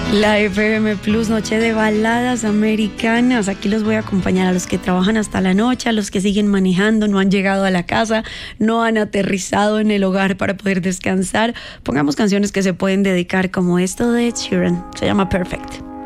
La FM Plus, noche de baladas americanas. Aquí los voy a acompañar a los que trabajan hasta la noche, a los que siguen manejando, no han llegado a la casa, no han aterrizado en el hogar para poder descansar. Pongamos canciones que se pueden dedicar, como esto de Ed Sheeran, se llama Perfect.